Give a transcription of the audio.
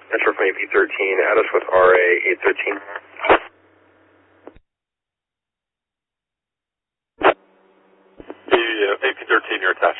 Enter from AP13, add us with RA 813. AP13, you're attached.